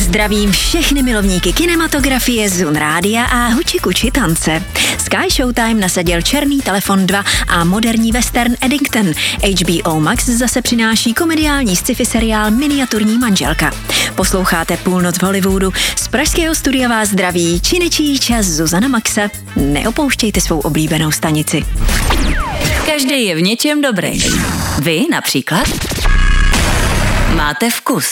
Zdravím všechny milovníky kinematografie, Zun Rádia a Huči Kuči tance. Sky Showtime nasadil Černý telefon 2 a moderní western Eddington. HBO Max zase přináší komediální sci-fi seriál Miniaturní manželka. Posloucháte Půlnoc v Hollywoodu. Z pražského studia vás zdraví činečí čas Zuzana Maxe. Neopouštějte svou oblíbenou stanici. Každý je v něčem dobrý. Vy například máte vkus.